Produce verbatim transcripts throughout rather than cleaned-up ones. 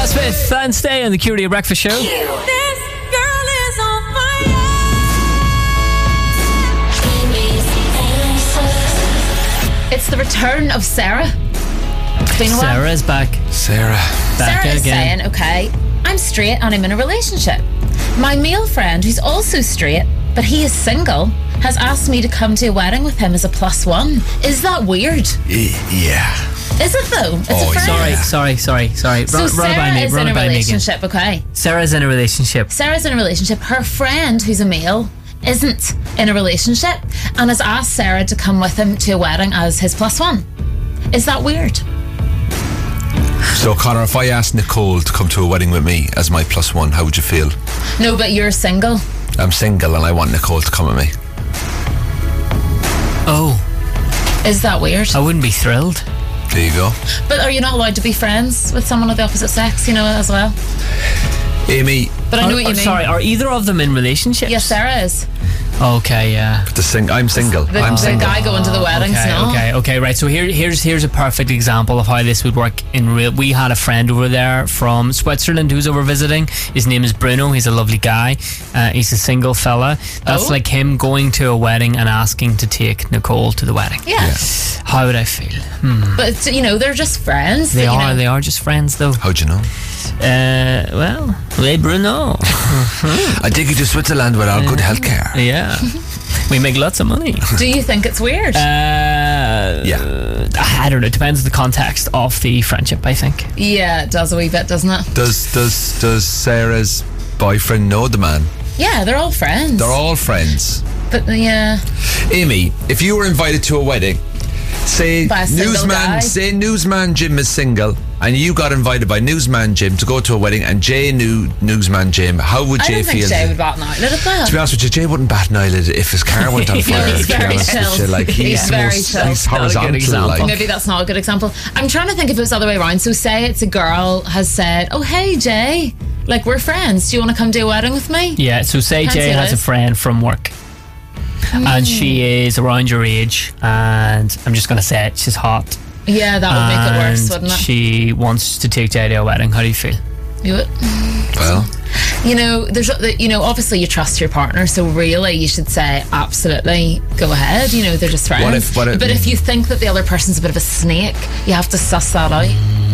Will Smith and Stay on the Q Radio Breakfast Show. This girl is on fire. It's the return of Sarah. It's been a while. Sarah's back. Sarah. Back Sarah is again. saying, okay, I'm straight and I'm in a relationship. My male friend, who's also straight, but he is single, has asked me to come to a wedding with him as a plus one. Is that weird? Yeah. Is it though? It's Oh, a friend. Sorry, sorry, sorry, sorry. So run, run it by Sarah me. is Run in it a by me again. relationship, okay? Sarah's in a relationship. Sarah's in a relationship. Her friend, who's a male, isn't in a relationship and has asked Sarah to come with him to a wedding as his plus one. Is that weird? So, Connor, if I asked Nicole to come to a wedding with me as my plus one, how would you feel? No, but you're single. I'm single and I want Nicole to come with me. Oh, Is that weird? I wouldn't be thrilled. There you go. But are you not allowed to be friends with someone of the opposite sex, you know, as well? Amy, But I know Are- what you are- mean. Sorry, are either of them in relationships? Yes, Sarah is. Okay, yeah. the sing- I'm single. The, I'm the single. guy going to the weddings, Okay, no? okay, okay, right. So here, here's here's a perfect example of how this would work in real. We had a friend over there from Switzerland who's over visiting. His name is Bruno. He's a lovely guy. Uh, he's a single fella. That's Oh. like him going to a wedding and asking to take Nicole to the wedding. Yeah. How would I feel? But, you know, they're just friends. They that, you are. know, They are just friends, though. How'd you know? Uh, well, hey Bruno. I take you to Switzerland with our good healthcare. Yeah, we make lots of money. Do you think it's weird? Uh, Yeah. I don't know. It depends on the context of the friendship, I think. yeah, it does a wee bit, doesn't it? Does does does Sarah's boyfriend know the man? Yeah, they're all friends. They're all friends. But, yeah. Amy, if you were invited to a wedding, say By a single newsman, guy. say newsman Jim is single, and you got invited by newsman Jim to go to a wedding, and Jay knew newsman Jim. How would I Jay don't think feel? Jay would bat an eyelid at that. To be honest with you, Jay wouldn't bat an eyelid if his car went on fire. he's to be very honest with chilled. you. Like he's He's the very most, chilled. he's Not a good horizontal. example. Like. Maybe that's not a good example. I'm trying to think if it was the other way around. So say it's a girl has said, oh, hey, Jay, like, we're friends. Do you want to come to a wedding with me? Yeah. So say Fancy Jay has a this. friend from work, and she is around your age, and I'm just gonna say it. She's hot. Yeah, that would make it worse, and wouldn't it? she wants to take Jay to a wedding. How do you feel? You would. Well, You know, there's, you know, obviously you trust your partner, so really you should say absolutely go ahead. You know, they're just friends. What if- what if- but if you think that the other person's a bit of a snake, you have to suss that out.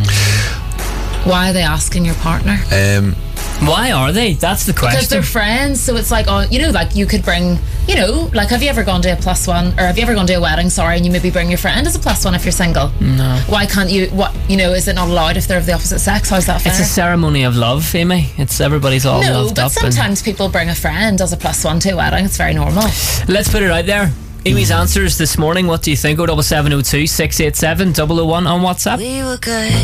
Why are they asking your partner? um, Why are they? That's the Because question. they're friends, so it's like, oh, you know, like you could bring, you know, like have you ever gone to a plus one, or have you ever gone to a wedding, sorry, and you maybe bring your friend as a plus one if you're single? No. Why can't you, what, you know, is it not allowed if they're of the opposite sex? How's that fair? It's a ceremony of love, Amy. It's everybody's all no, loved but up. and- sometimes people bring a friend as a plus one to a wedding. It's very normal. Let's put it out there. Amy's answers this morning. What do you think? oh seven seven oh two, six eight seven, double oh one on WhatsApp. We were good.